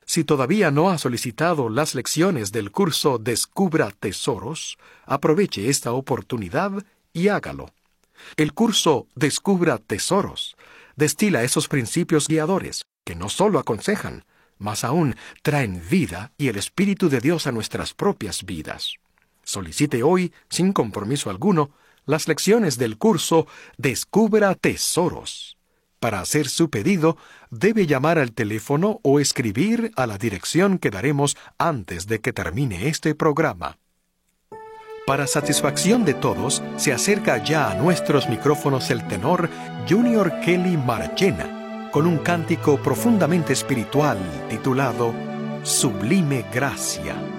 Si todavía no ha solicitado las lecciones del curso Descubra Tesoros, aproveche esta oportunidad y hágalo. El curso Descubra Tesoros destila esos principios guiadores que no solo aconsejan, más aún traen vida y el Espíritu de Dios a nuestras propias vidas. Solicite hoy, sin compromiso alguno, las lecciones del curso Descubra Tesoros. Para hacer su pedido, debe llamar al teléfono o escribir a la dirección que daremos antes de que termine este programa. Para satisfacción de todos, se acerca ya a nuestros micrófonos el tenor Junior Kelly Marchena, con un cántico profundamente espiritual titulado Sublime Gracia.